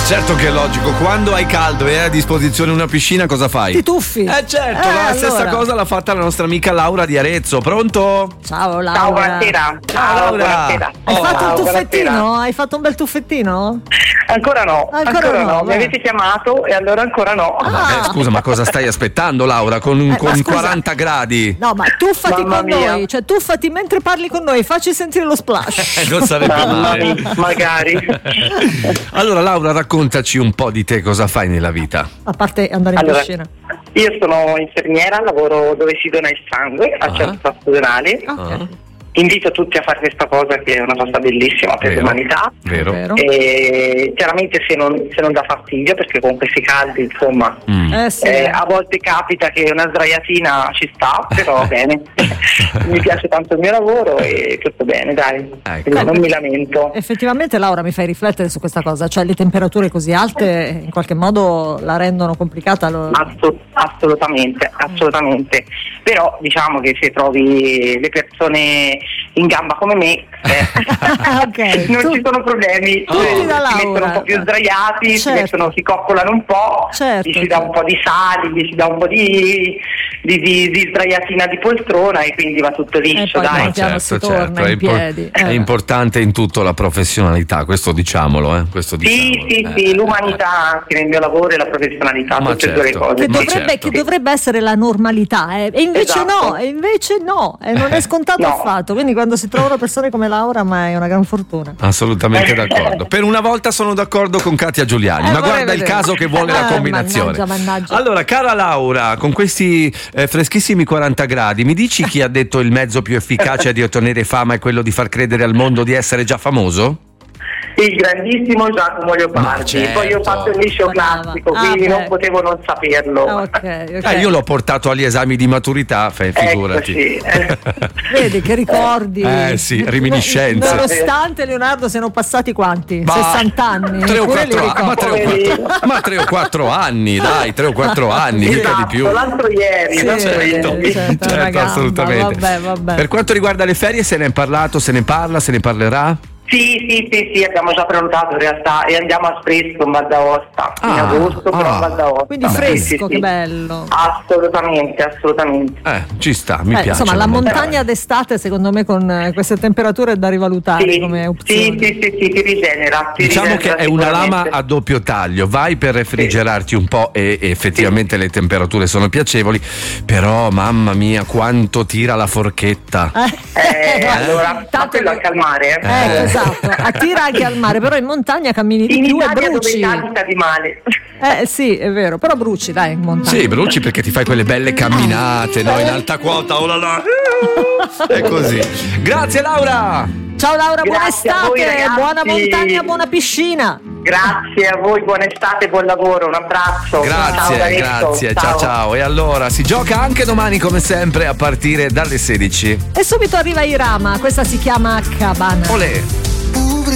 Certo che è logico, quando hai caldo e hai a disposizione una piscina cosa fai? Ti tuffi. Certo, la stessa cosa l'ha fatta la nostra amica Laura di Arezzo. Pronto? Ciao Laura. Ciao, buonasera. Ciao Laura. Buonasera. Hai fatto un tuffettino? Buonasera. Hai fatto un bel tuffettino? Ancora no. Mi beh. avete chiamato e allora ancora no. Scusa, ma cosa stai aspettando, Laura? Con ma scusa. 40 gradi? No, ma tuffati Mamma con mia. noi, cioè tuffati mentre parli con noi, facci sentire lo splash. Non sarebbe Mamma male. mia, magari. Allora, Laura, raccontaci un po' di te, cosa fai nella vita? A parte andare in Allora, piscina. io sono infermiera, lavoro dove si dona il sangue al centro stagionale. Ok. Invito tutti a fare questa cosa che è una cosa bellissima per Vero. l'umanità. Vero? Vero. E chiaramente se non dà fastidio, perché con questi caldi insomma Sì. a volte capita che una sdraiatina ci sta, però bene. Mi piace tanto il mio lavoro e tutto bene, dai. Ecco. Quindi non mi lamento. Effettivamente Laura mi fai riflettere su questa cosa, cioè le temperature così alte in qualche modo la rendono complicata. Assolutamente. Però diciamo che se trovi le persone in gamba come me Ok, non tu- ci sono problemi. tutti da Si mettono Laura. un po' più sdraiati, Certo. si coccolano un po', Certo, gli si dà un po' di sali, gli si dà un po' di sdraiatina di poltrona e quindi va tutto liscio, poi dai. piano piano si torna in piedi. È importante in tutto la professionalità, questo diciamolo, questo diciamolo. Sì, l'umanità anche nel mio lavoro e la professionalità, Ma tutte e due le certo. cose. Che Ma dovrebbe, certo. che dovrebbe essere la normalità, e invece Esatto. no, e non è scontato No. affatto. Quindi quando si trovano persone come Laura, ma è una gran fortuna. Assolutamente d'accordo. Per una volta sono d'accordo con Katia Giuliani, ma vorrei guarda il vedere. caso che vuole la combinazione. Mannaggia. Allora, cara Laura, con questi freschissimi 40 gradi, mi dici chi ha detto il mezzo più efficace di ottenere fama è quello di far credere al mondo di essere già famoso? Il grandissimo Giacomo Leopardi. Ma certo. Poi ho fatto il liceo Brava. classico, quindi beh. non potevo non saperlo. Ok. Io l'ho portato agli esami di maturità, figurati. Eccoci. Vedi che ricordi. Sì, reminiscenze. Nonostante Leonardo siano passati quanti? Ma 60 anni. 3 o Eppure li 4 ricordo. ma 3 o 4 anni, dai, 3 o 4 anni, mica di più. L'altro ieri. Sì, certo, una gamba, assolutamente. vabbè. Per quanto riguarda le ferie, se ne è parlato, se ne parla, se ne parlerà? Sì, abbiamo già prenotato in realtà e andiamo a Fresco in Val d'Aosta in agosto, però in Val d'Aosta. Quindi fresco, che bello. Assolutamente. Ci sta, mi piace. Insomma, la montagna d'estate, secondo me, con queste temperature è da rivalutare Sì, come opzione. sì, ti rigenera. Diciamo che è una lama sicuramente. a doppio taglio, vai per refrigerarti un po' e effettivamente le temperature sono piacevoli, però mamma mia quanto tira la forchetta. Allora, ma Tanto quello che- anche al mare. Esatto, attira anche al mare, però in montagna cammini di In più e Italia bruci. dove capita di male. Sì, è vero, però bruci, dai, in montagna. Sì, bruci perché ti fai quelle belle camminate, no? In alta quota, oh là là. È così. Grazie Laura! Ciao Laura, buona Grazie a voi, estate, ragazzi. buona montagna, buona piscina. Grazie a voi, buona estate, buon lavoro, un abbraccio. Ciao, Grazie, ciao. E allora, si gioca anche domani come sempre a partire dalle 16. E subito arriva Irama, questa si chiama Cabana. Olè!